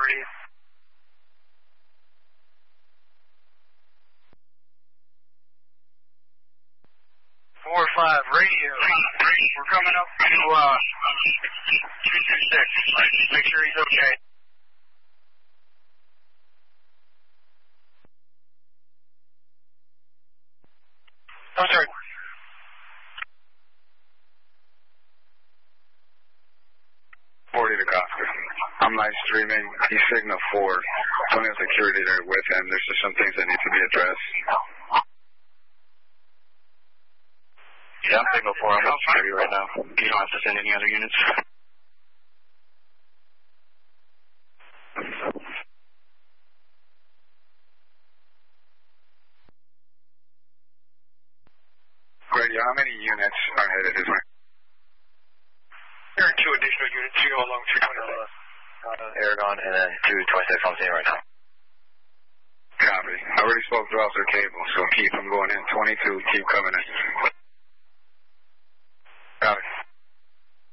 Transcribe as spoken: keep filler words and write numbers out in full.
authority. four five, radio. We're coming up to uh, two two six. Make sure he's okay. I'm sorry. forty to Kafka. I'm live streaming. He's signal four. Don't have security there with him. There's just some things that need to be addressed. Yeah, I'm signal four. I'm with security right now. You don't have to send any other units. Radio, how many units are headed this way? There are two additional units here along three twenty-six. Uh, Aragon and then two twenty-six on scene right now. Copy. I already spoke to Officer Cable, so keep him going in. twenty-two, keep coming in.